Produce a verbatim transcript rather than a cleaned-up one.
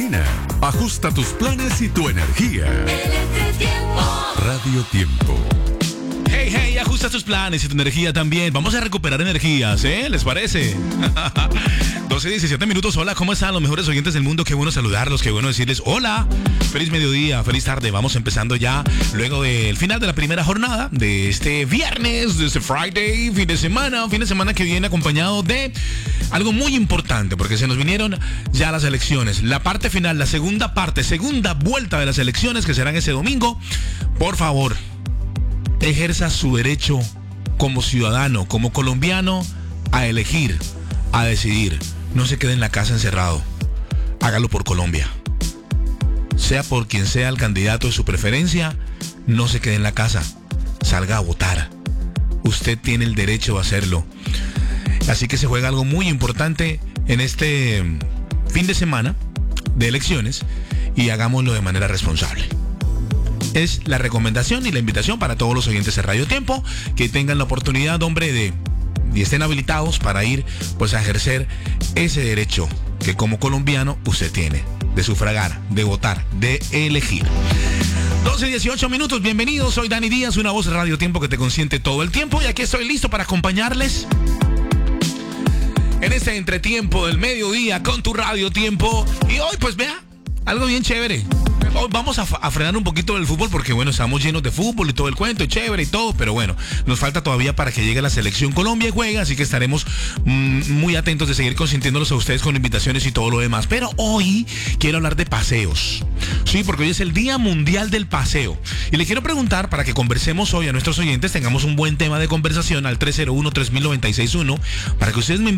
gasolina. Ajusta tus planes y tu energía. Radio Tiempo. Hey, hey, ajusta tus planes y tu energía también. Vamos a recuperar energías, ¿eh? ¿Les parece? doce, diecisiete minutos. Hola, ¿cómo están los mejores oyentes del mundo? Qué bueno saludarlos, qué bueno decirles hola. Feliz mediodía, feliz tarde. Vamos empezando ya luego del final de la primera jornada de este viernes, de este Friday, fin de semana. Fin de semana que viene acompañado de algo muy importante, porque se nos vinieron ya las elecciones. La parte final, la segunda parte, segunda vuelta de las elecciones que serán ese domingo. Por favor, ejerza su derecho como ciudadano, como colombiano, a elegir, a decidir. No se quede en la casa encerrado. Hágalo por Colombia. Sea por quien sea el candidato de su preferencia, no se quede en la casa. Salga a votar. Usted tiene el derecho a hacerlo. Así que se juega algo muy importante en este fin de semana de elecciones y hagámoslo de manera responsable. Es la recomendación y la invitación para todos los oyentes de Radio Tiempo que tengan la oportunidad, hombre, de y estén habilitados para ir pues a ejercer ese derecho que como colombiano usted tiene de sufragar, de votar, de elegir. doce, dieciocho minutos, bienvenidos, soy Dani Díaz, una voz de Radio Tiempo que te consiente todo el tiempo y aquí estoy listo para acompañarles en este entretiempo del mediodía con tu Radio Tiempo. Y hoy pues vea, algo bien chévere. Hoy vamos a, a frenar un poquito del fútbol porque bueno, estamos llenos de fútbol y todo el cuento, y chévere y todo, pero bueno, nos falta todavía para que llegue la selección Colombia y juega, así que estaremos mmm, muy atentos de seguir consintiéndolos a ustedes con invitaciones y todo lo demás. Pero hoy quiero hablar de paseos, sí, porque hoy es el Día Mundial del Paseo y le quiero preguntar para que conversemos hoy a nuestros oyentes, tengamos un buen tema de conversación al tres cero uno, tres mil noventa y seis uno, para que ustedes me